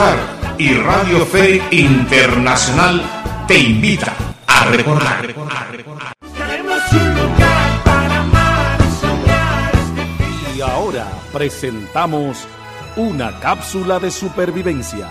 Y Radio Fe Internacional te invita a recordar. Y ahora presentamos una cápsula de supervivencia.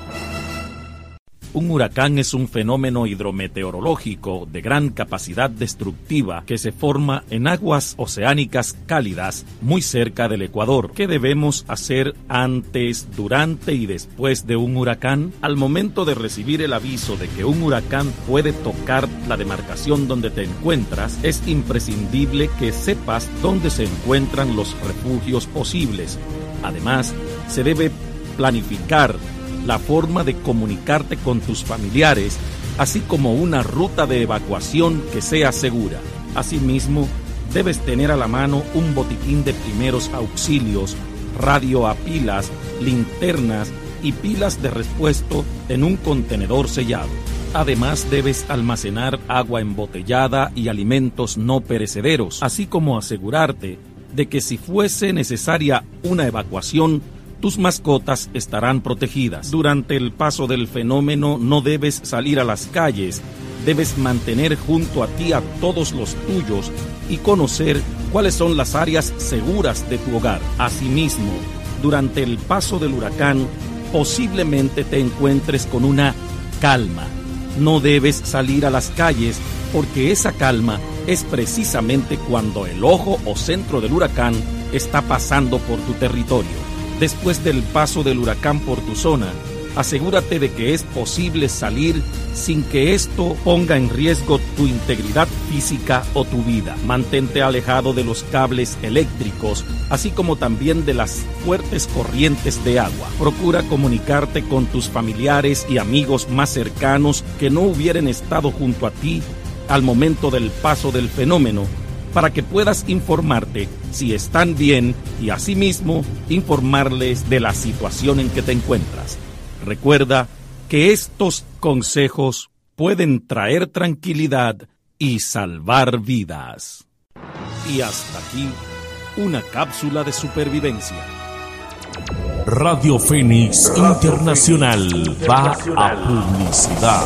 Un huracán es un fenómeno hidrometeorológico de gran capacidad destructiva que se forma en aguas oceánicas cálidas muy cerca del Ecuador. ¿Qué debemos hacer antes, durante y después de un huracán? Al momento de recibir el aviso de que un huracán puede tocar la demarcación donde te encuentras, es imprescindible que sepas dónde se encuentran los refugios posibles. Además, se debe planificar la forma de comunicarte con tus familiares, así como una ruta de evacuación que sea segura. Asimismo, debes tener a la mano un botiquín de primeros auxilios, radio a pilas, linternas y pilas de repuesto en un contenedor sellado. Además, debes almacenar agua embotellada y alimentos no perecederos, así como asegurarte de que si fuese necesaria una evacuación, tus mascotas estarán protegidas. Durante el paso del fenómeno no debes salir a las calles, debes mantener junto a ti a todos los tuyos y conocer cuáles son las áreas seguras de tu hogar. Asimismo, durante el paso del huracán, posiblemente te encuentres con una calma. No debes salir a las calles porque esa calma es precisamente cuando el ojo o centro del huracán está pasando por tu territorio. Después del paso del huracán por tu zona, asegúrate de que es posible salir sin que esto ponga en riesgo tu integridad física o tu vida. Mantente alejado de los cables eléctricos, así como también de las fuertes corrientes de agua. Procura comunicarte con tus familiares y amigos más cercanos que no hubieran estado junto a ti al momento del paso del fenómeno, para que puedas informarte si están bien y asimismo informarles de la situación en que te encuentras. Recuerda que estos consejos pueden traer tranquilidad y salvar vidas. Y hasta aquí, una cápsula de supervivencia. Radio Fénix Internacional va a publicidad.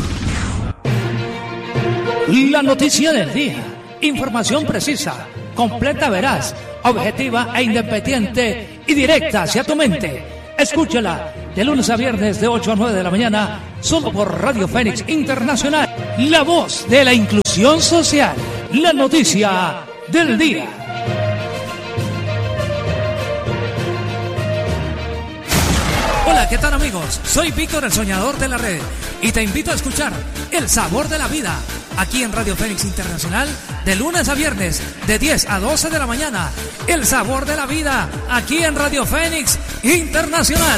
La noticia del día. Información precisa, completa, veraz, objetiva e independiente y directa hacia tu mente. Escúchala de lunes a viernes de 8 a 9 de la mañana, solo por Radio Fénix Internacional. La voz de la inclusión social. La noticia del día. Hola, ¿qué tal amigos? Soy Víctor, el soñador de la red, y te invito a escuchar El Sabor de la Vida, aquí en Radio Fénix Internacional, de lunes a viernes, de 10 a 12 de la mañana. El Sabor de la Vida, aquí en Radio Fénix Internacional.